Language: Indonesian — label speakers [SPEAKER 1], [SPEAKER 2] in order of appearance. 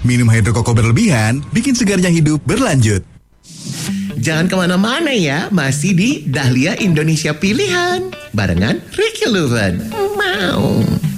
[SPEAKER 1] Minum hidrokoko berlebihan bikin segarnya hidup berlanjut.
[SPEAKER 2] Jangan kemana-mana ya, masih di Dahlia Indonesia Pilihan. Barengan Ricky Luven. Mau.